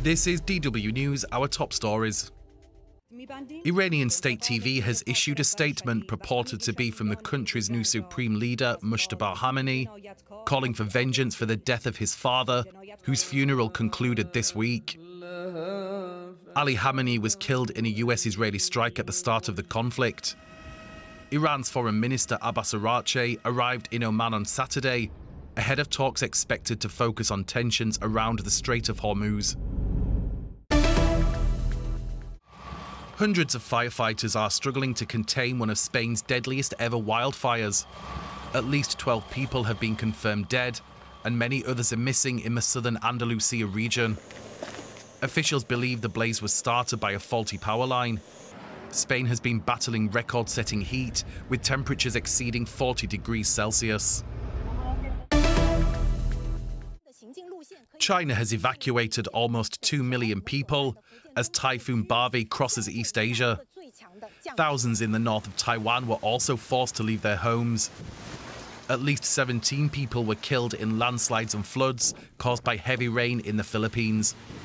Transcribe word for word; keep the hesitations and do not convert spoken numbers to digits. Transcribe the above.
This is D W News, our top stories. Iranian state T V has issued a statement purported to be from the country's new supreme leader, Mujtaba Khamenei, calling for vengeance for the death of his father, whose funeral concluded this week. Ali Khamenei was killed in a U S-Israeli strike at the start of the conflict. Iran's Foreign Minister Abbas Araghchi arrived in Oman on Saturday, ahead of talks expected to focus on tensions around the Strait of Hormuz. Hundreds of firefighters are struggling to contain one of Spain's deadliest ever wildfires. At least twelve people have been confirmed dead, and many others are missing in the southern Andalusia region. Officials believe the blaze was started by a faulty power line. Spain has been battling record-setting heat, with temperatures exceeding forty degrees Celsius. China has evacuated almost two million people as Typhoon Barvey crosses East Asia. Thousands in the north of Taiwan were also forced to leave their homes. At least seventeen people were killed in landslides and floods caused by heavy rain in the Philippines.